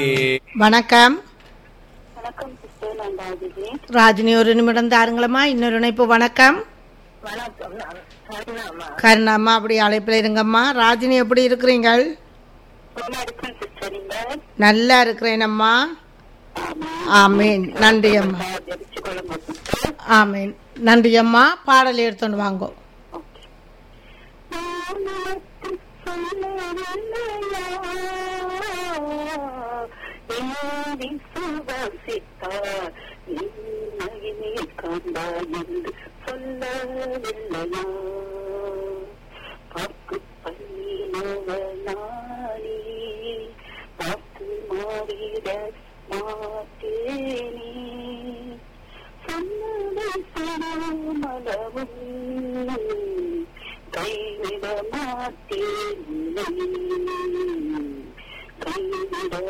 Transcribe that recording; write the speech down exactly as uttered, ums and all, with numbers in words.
வணக்கம். வணக்கம் சிஸ்டர், நான் ராஜினி. ராஜினி ஒரு நிமிடம் தாருங்களம்மா. இன்னொரு இணைப்பு. வணக்கம். வணக்கம், நான் கருணாமா. கருணாம்மா அப்படி அழைப்பில் இருங்கம்மா. ராஜினி எப்படி இருக்கிறீங்கள்? நல்லா இருக்கேன் சிஸ்டர், நீங்க? நல்லா இருக்கிறேன் அம்மா. ஆமீன். நன்றி அம்மா. ஜெபிச்சுக்கொள்ளுங்க சிஸ்டர். ஆமீன். நன்றி அம்மா. பாடல் எடுத்துட்டு வாங்கோ. ஓகே. வானத்து சொல்லவில்லையா, என்னை சுவாசித்தார், நின்னையே கண்டாய் என்று சொல்லவில்லையா, பார்க்கு பண்ணினவனானே, பார்த்து மாறிட மாட்டேனே, சொன்னதை சொல்லாமலவும் கைவிட மாட்டேன், கைவிட